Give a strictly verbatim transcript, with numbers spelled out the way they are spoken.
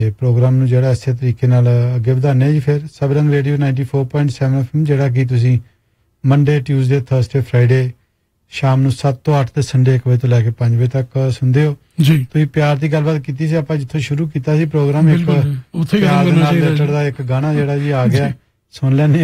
Programme ਨੂੰ ਜਿਹੜਾ ਇਸੇ ਤਰੀਕੇ ਨਾਲ ਅੱਗੇ ਵਧਾਉਂਦੇ ਜੀ। ਫਿਰ ਸਬਰਨ radio ninety four point seven F M ਜਿਹੜਾ ਕਿ ਤੁਸੀਂ ਮੰਡੇ ਟਿਊਜ਼ਡੇ ਥਰਸਡੇ ਫਰਾਈਡੇ ਸ਼ਾਮ ਨੂੰ ਸੱਤ ਤੋਂ ਅੱਠ ਤੇ ਸੰਡੇ ਇੱਕ ਵਜੇ ਤੋਂ ਲੈ ਕੇ ਪੰਜ ਵਜੇ ਤੱਕ ਸੁਣਦੇ ਹੋ ਜੀ। ਤੁਸੀਂ ਪਿਆਰ ਦੀ ਗੱਲਬਾਤ ਕੀਤੀ ਸੀ, ਆਪਾਂ ਜਿੱਥੋਂ ਸ਼ੁਰੂ ਕੀਤਾ ਸੀ ਪ੍ਰੋਗਰਾਮ, ਇੱਕ ਪਿਆਰ ਦੇ ਨਾਲ ਰਿਲੇਟਡ ਦਾ ਇੱਕ ਗਾਣਾ ਜਿਹੜਾ ਜੀ ਆ ਗਿਆ, ਸੁਣ ਲੈਂਦੇ